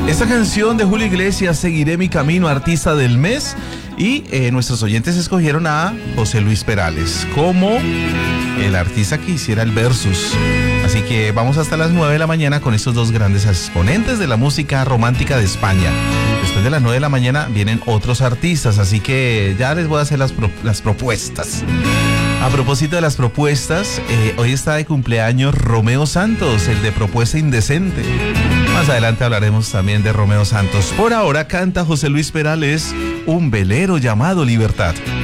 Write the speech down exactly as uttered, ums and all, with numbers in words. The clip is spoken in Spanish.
Esta canción de Julio Iglesias, Seguiré mi camino, artista del mes. Y eh, nuestros oyentes escogieron a José Luis Perales como el artista que hiciera el versus. Así que vamos hasta las nueve de la mañana con estos dos grandes exponentes de la música romántica de España. Después de las nueve de la mañana vienen otros artistas, así que ya les voy a hacer las, pro- las propuestas. A propósito de las propuestas, eh, hoy está de cumpleaños Romeo Santos, el de Propuesta Indecente. Más adelante hablaremos también de Romeo Santos. Por ahora canta José Luis Perales, Un velero llamado Libertad.